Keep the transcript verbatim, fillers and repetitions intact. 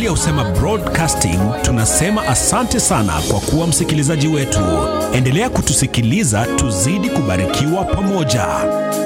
Biblia Husema Broadcasting tunasema asante sana kwa kuwa msikilizaji wetu. Endelea kutusikiliza, tuzidi kubarikiwa pamoja.